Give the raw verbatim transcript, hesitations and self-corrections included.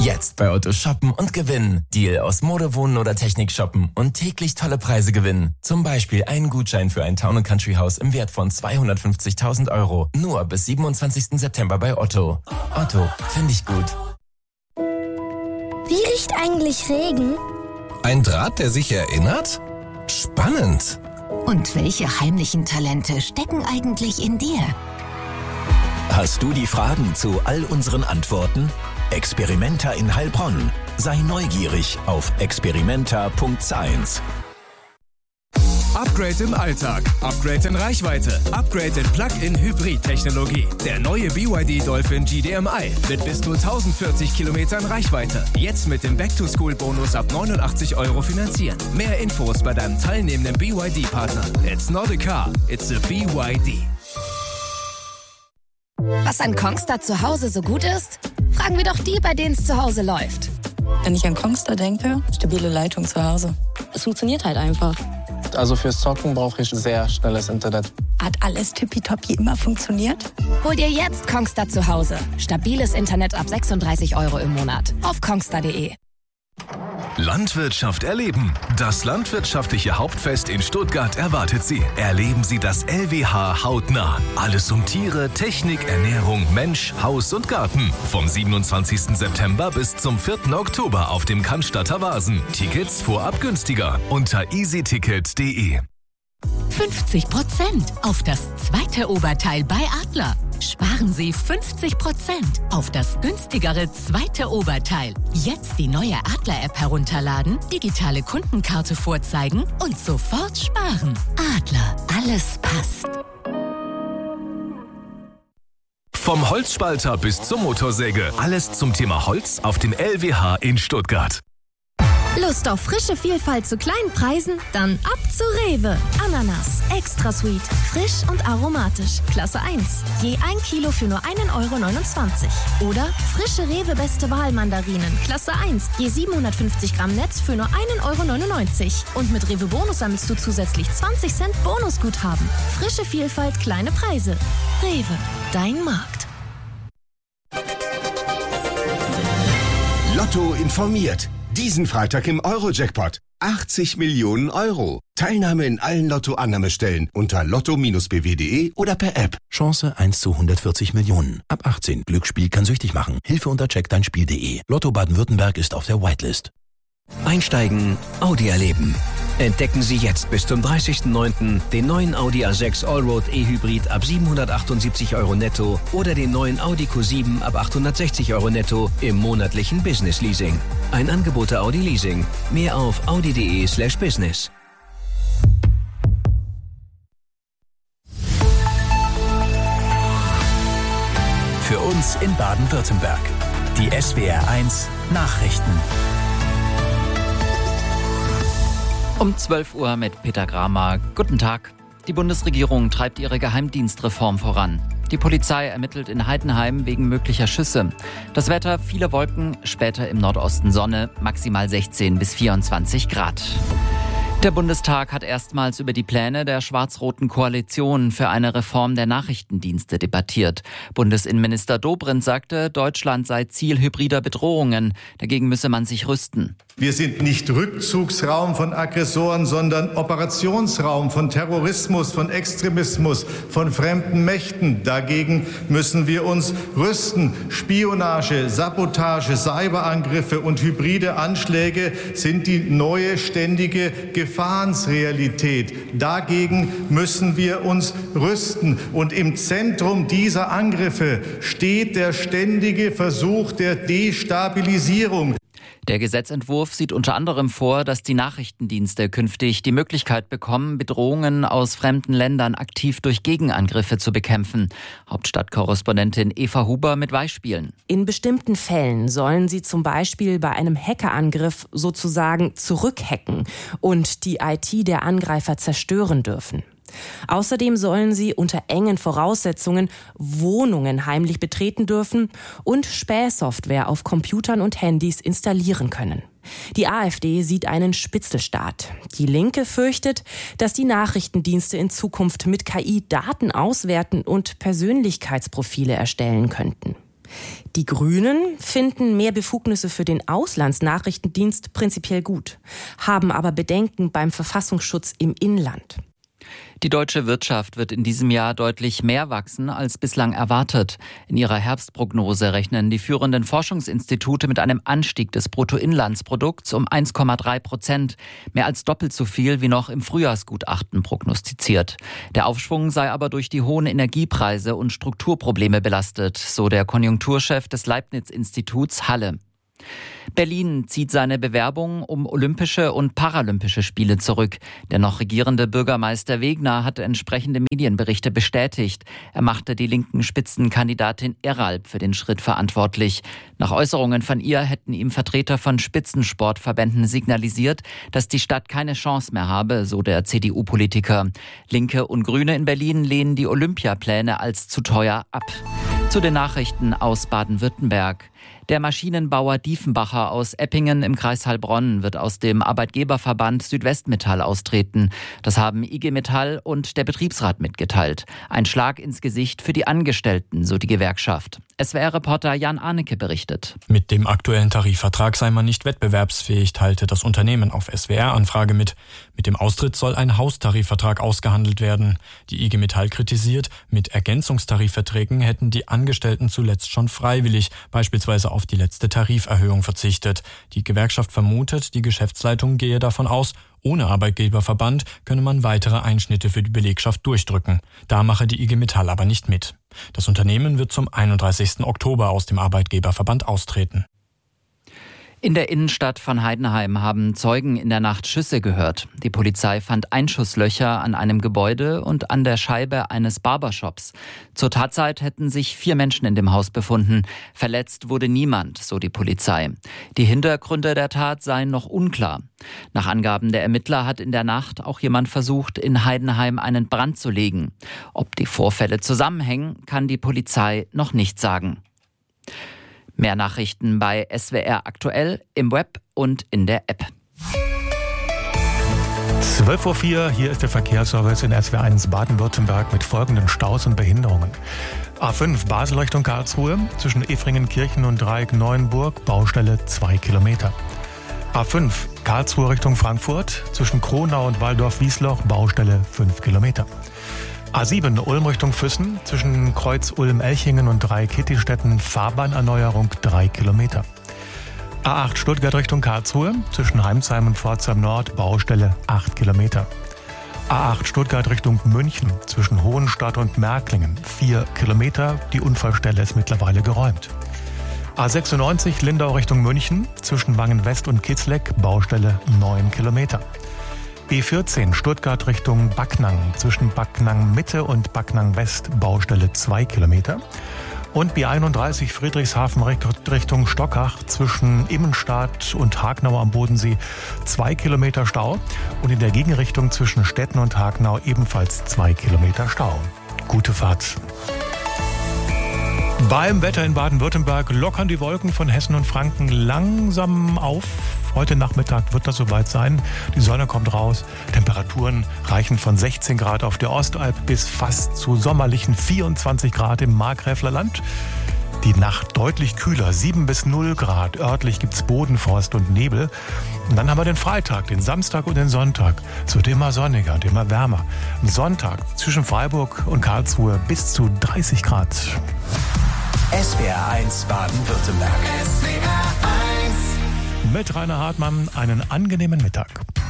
Jetzt bei Otto shoppen und gewinnen. Deal aus Mode, Wohnen oder Technik shoppen und täglich tolle Preise gewinnen. Zum Beispiel einen Gutschein für ein Town- und Country-Haus im Wert von zweihundertfünfzigtausend Euro. Nur bis siebenundzwanzigsten September bei Otto. Otto, finde ich gut. Wie riecht eigentlich Regen? Ein Draht, der sich erinnert? Spannend. Und welche heimlichen Talente stecken eigentlich in dir? Hast du die Fragen zu all unseren Antworten? Experimenta in Heilbronn. Sei neugierig auf experimenta punkt science. Upgrade im Alltag, Upgrade in Reichweite, Upgrade in Plug-in-Hybrid-Technologie. Der neue B Y D Dolphin G D M I mit bis zu tausendvierzig Kilometern Reichweite. Jetzt mit dem Back-to-School-Bonus ab neunundachtzig Euro finanzieren. Mehr Infos bei deinem teilnehmenden B Y D-Partner. It's not a car, it's a B Y D. Was an Kongstar zu Hause so gut ist? Fragen wir doch die, bei denen es zu Hause läuft. Wenn ich an Kongstar denke, stabile Leitung zu Hause. Es funktioniert halt einfach. Also fürs Zocken brauche ich sehr schnelles Internet. Hat alles tippitoppi immer funktioniert? Hol dir jetzt Kongstar zu Hause. Stabiles Internet ab sechsunddreißig Euro im Monat. Auf kongstar punkt de. Landwirtschaft erleben. Das landwirtschaftliche Hauptfest in Stuttgart erwartet Sie. Erleben Sie das L W H hautnah. Alles um Tiere, Technik, Ernährung, Mensch, Haus und Garten. Vom siebenundzwanzigsten September bis zum vierten Oktober auf dem Cannstatter Wasen. Tickets vorab günstiger unter easyticket punkt de. fünfzig Prozent auf das zweite Oberteil bei Adler. Sparen Sie fünfzig Prozent auf das günstigere zweite Oberteil. Jetzt die neue Adler-App herunterladen, digitale Kundenkarte vorzeigen und sofort sparen. Adler, alles passt. Vom Holzspalter bis zur Motorsäge. Alles zum Thema Holz auf dem L W H in Stuttgart. Lust auf frische Vielfalt zu kleinen Preisen? Dann ab zu Rewe. Ananas, extra sweet, frisch und aromatisch. Klasse eins. Je ein Kilo für nur einen Euro neunundzwanzig. Oder frische Rewe Beste Wahl Mandarinen. Klasse eins. Je siebenhundertfünfzig Gramm Netz für nur einen Euro neunundneunzig. Und mit Rewe Bonus sammelst du zusätzlich zwanzig Cent Bonusguthaben. Frische Vielfalt, kleine Preise. Rewe, dein Markt. Lotto informiert. Diesen Freitag im Euro-Jackpot. achtzig Millionen Euro. Teilnahme in allen Lotto-Annahmestellen unter lotto Bindestrich b w punkt de oder per App. Chance eins zu hundertvierzig Millionen. Ab achtzehn. Glücksspiel kann süchtig machen. Hilfe unter check dein spiel punkt de. Lotto Baden-Württemberg ist auf der Whitelist. Einsteigen, Audi erleben. Entdecken Sie jetzt bis zum dreißigsten neunten den neuen Audi A sechs Allroad E-Hybrid ab siebenhundertachtundsiebzig Euro netto oder den neuen Audi Q sieben ab achthundertsechzig Euro netto im monatlichen Business Leasing. Ein Angebot der Audi Leasing. Mehr auf audi punkt de slash business. Für uns in Baden-Württemberg. Die S W R eins Nachrichten. Um zwölf Uhr mit Peter Gramer. Guten Tag. Die Bundesregierung treibt ihre Geheimdienstreform voran. Die Polizei ermittelt in Heidenheim wegen möglicher Schüsse. Das Wetter, viele Wolken, später im Nordosten Sonne, maximal sechzehn bis vierundzwanzig Grad. Der Bundestag hat erstmals über die Pläne der schwarz-roten Koalition für eine Reform der Nachrichtendienste debattiert. Bundesinnenminister Dobrindt sagte, Deutschland sei Ziel hybrider Bedrohungen. Dagegen müsse man sich rüsten. Wir sind nicht Rückzugsraum von Aggressoren, sondern Operationsraum von Terrorismus, von Extremismus, von fremden Mächten. Dagegen müssen wir uns rüsten. Spionage, Sabotage, Cyberangriffe und hybride Anschläge sind die neue ständige Gefahrensrealität. Dagegen müssen wir uns rüsten. Und im Zentrum dieser Angriffe steht der ständige Versuch der Destabilisierung. Der Gesetzentwurf sieht unter anderem vor, dass die Nachrichtendienste künftig die Möglichkeit bekommen, Bedrohungen aus fremden Ländern aktiv durch Gegenangriffe zu bekämpfen. Hauptstadtkorrespondentin Eva Huber mit Beispielen. In bestimmten Fällen sollen sie zum Beispiel bei einem Hackerangriff sozusagen zurückhacken und die I T der Angreifer zerstören dürfen. Außerdem sollen sie unter engen Voraussetzungen Wohnungen heimlich betreten dürfen und Spähsoftware auf Computern und Handys installieren können. Die AfD sieht einen Spitzelstaat. Die Linke fürchtet, dass die Nachrichtendienste in Zukunft mit K I Daten auswerten und Persönlichkeitsprofile erstellen könnten. Die Grünen finden mehr Befugnisse für den Auslandsnachrichtendienst prinzipiell gut, haben aber Bedenken beim Verfassungsschutz im Inland. Die deutsche Wirtschaft wird in diesem Jahr deutlich mehr wachsen als bislang erwartet. In ihrer Herbstprognose rechnen die führenden Forschungsinstitute mit einem Anstieg des Bruttoinlandsprodukts um eins Komma drei Prozent, mehr als doppelt so viel wie noch im Frühjahrsgutachten prognostiziert. Der Aufschwung sei aber durch die hohen Energiepreise und Strukturprobleme belastet, so der Konjunkturchef des Leibniz-Instituts Halle. Berlin zieht seine Bewerbung um Olympische und Paralympische Spiele zurück. Der noch regierende Bürgermeister Wegner hatte entsprechende Medienberichte bestätigt. Er machte die linken Spitzenkandidatin Eralb für den Schritt verantwortlich. Nach Äußerungen von ihr hätten ihm Vertreter von Spitzensportverbänden signalisiert, dass die Stadt keine Chance mehr habe, so der C D U-Politiker. Linke und Grüne in Berlin lehnen die Olympiapläne als zu teuer ab. Zu den Nachrichten aus Baden-Württemberg. Der Maschinenbauer Diefenbacher aus Eppingen im Kreis Heilbronn wird aus dem Arbeitgeberverband Südwestmetall austreten. Das haben I G Metall und der Betriebsrat mitgeteilt. Ein Schlag ins Gesicht für die Angestellten, so die Gewerkschaft. S W R-Reporter Jan Arnecke berichtet. Mit dem aktuellen Tarifvertrag sei man nicht wettbewerbsfähig, teilte das Unternehmen auf S W R-Anfrage mit. Mit dem Austritt soll ein Haustarifvertrag ausgehandelt werden. Die I G Metall kritisiert, mit Ergänzungstarifverträgen hätten die Angestellten zuletzt schon freiwillig, beispielsweise auf die letzte Tariferhöhung verzichtet. Die Gewerkschaft vermutet, die Geschäftsleitung gehe davon aus, ohne Arbeitgeberverband könne man weitere Einschnitte für die Belegschaft durchdrücken. Da mache die I G Metall aber nicht mit. Das Unternehmen wird zum einunddreißigsten Oktober aus dem Arbeitgeberverband austreten. In der Innenstadt von Heidenheim haben Zeugen in der Nacht Schüsse gehört. Die Polizei fand Einschusslöcher an einem Gebäude und an der Scheibe eines Barbershops. Zur Tatzeit hätten sich vier Menschen in dem Haus befunden. Verletzt wurde niemand, so die Polizei. Die Hintergründe der Tat seien noch unklar. Nach Angaben der Ermittler hat in der Nacht auch jemand versucht, in Heidenheim einen Brand zu legen. Ob die Vorfälle zusammenhängen, kann die Polizei noch nicht sagen. Mehr Nachrichten bei S W R aktuell, im Web und in der App. zwölf Uhr vier, hier ist der Verkehrsservice in S W R eins Baden-Württemberg mit folgenden Staus und Behinderungen. A fünf Basel Richtung Karlsruhe, zwischen Efringen-Kirchen und Dreieck-Neuenburg, Baustelle zwei Kilometer. A fünf Karlsruhe Richtung Frankfurt, zwischen Kronau und Waldorf-Wiesloch, Baustelle fünf Kilometer. A sieben Ulm Richtung Füssen, zwischen Kreuz Ulm-Elchingen und Dreieck-Hittistetten, Fahrbahnerneuerung drei Kilometer. A acht Stuttgart Richtung Karlsruhe, zwischen Heimsheim und Pforzheim Nord, Baustelle acht Kilometer. A acht Stuttgart Richtung München, zwischen Hohenstadt und Märklingen, vier Kilometer, die Unfallstelle ist mittlerweile geräumt. A sechsundneunzig Lindau Richtung München, zwischen Wangen West und Kitzleck, Baustelle neun Kilometer. B vierzehn Stuttgart Richtung Backnang, zwischen Backnang Mitte und Backnang West, Baustelle zwei Kilometer. Und B einunddreißig Friedrichshafen Richtung Stockach, zwischen Immenstadt und Hagnau am Bodensee, zwei Kilometer Stau. Und in der Gegenrichtung zwischen Stetten und Hagnau ebenfalls zwei Kilometer Stau. Gute Fahrt. Beim Wetter in Baden-Württemberg lockern die Wolken von Hessen und Franken langsam auf. Heute Nachmittag wird das soweit sein. Die Sonne kommt raus. Temperaturen reichen von sechzehn Grad auf der Ostalb bis fast zu sommerlichen vierundzwanzig Grad im Markgräflerland. Die Nacht deutlich kühler, sieben bis null Grad. Örtlich gibt's Bodenfrost und Nebel. Und dann haben wir den Freitag, den Samstag und den Sonntag. Es wird immer sonniger und immer wärmer. Am Sonntag zwischen Freiburg und Karlsruhe bis zu dreißig Grad. S W R eins Baden-Württemberg. S W R eins. Mit Rainer Hartmann einen angenehmen Mittag.